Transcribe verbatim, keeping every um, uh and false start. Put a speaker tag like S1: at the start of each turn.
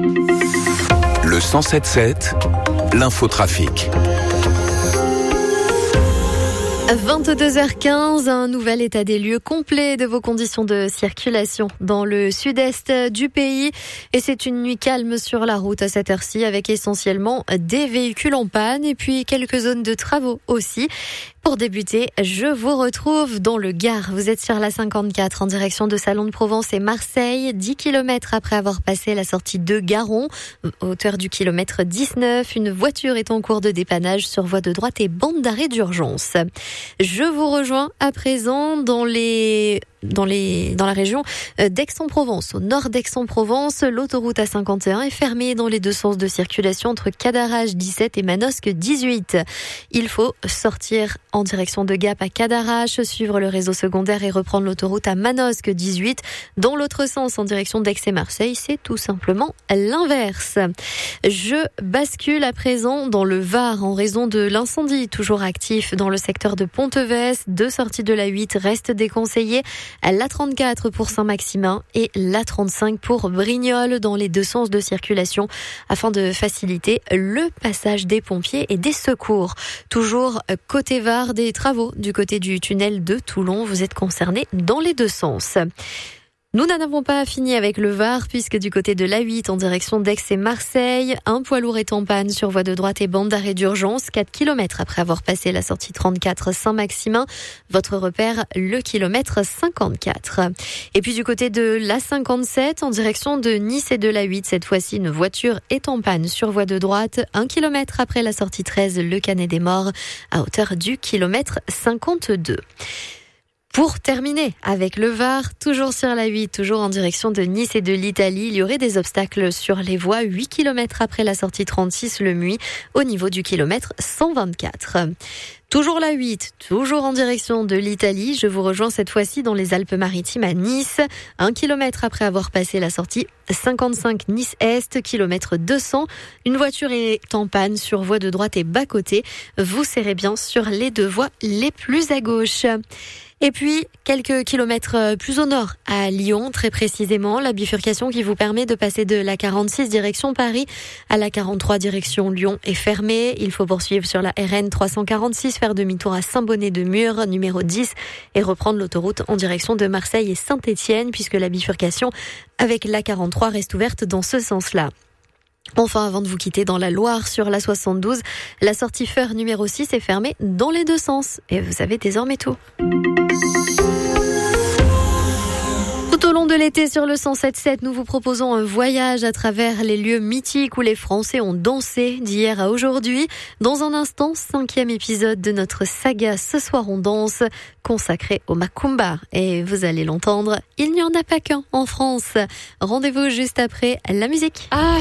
S1: Le cent sept sept, l'infotrafic.
S2: vingt-deux heures quinze, un nouvel état des lieux complet de vos conditions de circulation dans le sud-est du pays. Et c'est une nuit calme sur la route à cette heure-ci avec essentiellement des véhicules en panne et puis quelques zones de travaux aussi. Pour débuter, je vous retrouve dans le Gard. Vous êtes sur la cinquante-quatre en direction de Salon de Provence et Marseille, dix kilomètres après avoir passé la sortie de Garon. Hauteur du kilomètre dix-neuf, une voiture est en cours de dépannage sur voie de droite et bande d'arrêt d'urgence. Je vous rejoins à présent dans les... Dans, les, dans la région d'Aix-en-Provence. Au nord d'Aix-en-Provence, l'autoroute A cinquante et un est fermée dans les deux sens de circulation entre Cadarache dix-sept et Manosque dix-huit. Il faut sortir en direction de Gap à Cadarache, suivre le réseau secondaire et reprendre l'autoroute à Manosque dix-huit. Dans l'autre sens, en direction d'Aix et Marseille, c'est tout simplement l'inverse. Je bascule à présent dans le Var en raison de l'incendie toujours actif dans le secteur de Pontevès. Deux sorties de la huit restent déconseillées. La trente-quatre pour Saint-Maximin et la trente-cinq pour Brignoles dans les deux sens de circulation afin de faciliter le passage des pompiers et des secours. Toujours côté Var, des travaux du côté du tunnel de Toulon. Vous êtes concernés dans les deux sens. Nous n'en avons pas fini avec le Var puisque du côté de l'A huit en direction d'Aix et Marseille, un poids lourd est en panne sur voie de droite et bande d'arrêt d'urgence, quatre kilomètres après avoir passé la sortie trente-quatre Saint-Maximin. Votre repère, le kilomètre cinquante-quatre. Et puis du côté de l'A cinquante-sept en direction de Nice et de l'A huit, cette fois-ci une voiture est en panne sur voie de droite, un kilomètre après la sortie treize Le Canet des Morts à hauteur du kilomètre cinquante-deux. Pour terminer avec le Var, toujours sur la huit, toujours en direction de Nice et de l'Italie, il y aurait des obstacles sur les voies huit kilomètres après la sortie trente-six Le Muy au niveau du kilomètre cent vingt-quatre. Toujours la huit, toujours en direction de l'Italie. Je vous rejoins cette fois-ci dans les Alpes-Maritimes à Nice. Un kilomètre après avoir passé la sortie cinquante-cinq Nice-Est, kilomètre deux cents. Une voiture est en panne sur voie de droite et bas-côté. Vous serrez bien sur les deux voies les plus à gauche. Et puis, quelques kilomètres plus au nord, à Lyon, très précisément, la bifurcation qui vous permet de passer de la quarante-six direction Paris à la quarante-trois direction Lyon est fermée. Il faut poursuivre sur la R N trois cent quarante-six, faire demi-tour à Saint-Bonnet-de-Mur, numéro dix, et reprendre l'autoroute en direction de Marseille et Saint-Étienne, puisque la bifurcation avec la quarante-trois reste ouverte dans ce sens-là. Enfin, avant de vous quitter dans la Loire sur la soixante-douze, la sortie Feur numéro six est fermée dans les deux sens. Et vous savez désormais tout. Tout au long de l'été sur le cent sept sept, nous vous proposons un voyage à travers les lieux mythiques où les Français ont dansé d'hier à aujourd'hui. Dans un instant, cinquième épisode de notre saga Ce soir on danse, consacré au Macumba. Et vous allez l'entendre, il n'y en a pas qu'un en France. Rendez-vous juste après la musique. Ah